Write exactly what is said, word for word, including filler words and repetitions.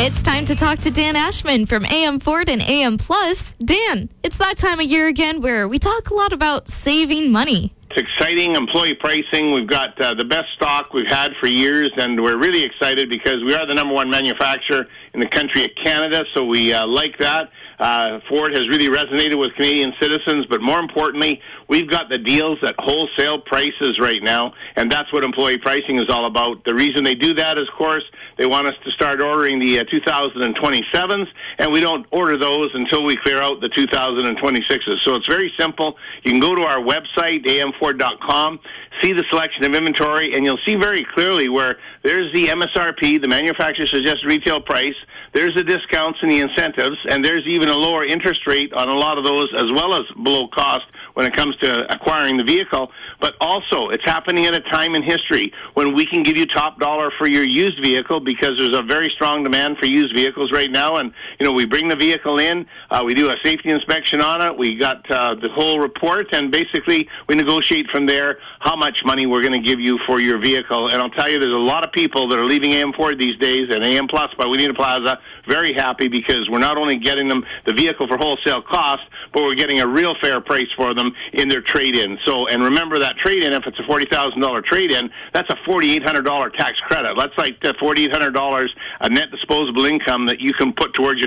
It's time to talk to Dan Ashman from A M Ford and A M Plus. Dan, it's that time of year again where we talk a lot about saving money. It's exciting employee pricing. We've got uh, the best stock we've had for years, and we're really excited because we are the number one manufacturer in the country of Canada, so we uh, like that. Uh, Ford has really resonated with Canadian citizens, but more importantly, we've got the deals at wholesale prices right now, and that's what employee pricing is all about. The reason they do that is, of course, they want us to start ordering the uh, two thousand twenty-sevens, and we don't order those until we clear out the two thousand twenty-sixes. So it's very simple. You can go to our website, A M Ford dot com, see the selection of inventory, and you'll see very clearly where there's the M S R P, the manufacturer suggested retail price, there's the discounts and the incentives, and there's even a lower interest rate on a lot of those as well as below cost when it comes to acquiring the vehicle. But also, it's happening at a time in history when we can give you top dollar for your used vehicle because there's a very strong demand for used vehicles right now. And, you know, we bring the vehicle in, uh, we do a safety inspection on it, we got uh, the whole report, and basically we negotiate from there how much money we're going to give you for your vehicle. And I'll tell you, there's a lot of people that are leaving A M Ford these days and A M Plus by Wineta Plaza very happy because we're not only getting them the vehicle for wholesale cost, but we're getting a real fair price for them in their trade-in. So, and remember that trade-in, if it's a forty thousand dollars trade-in, that's a four thousand eight hundred dollars tax credit. That's like four thousand eight hundred dollars a net disposable income that you can put towards your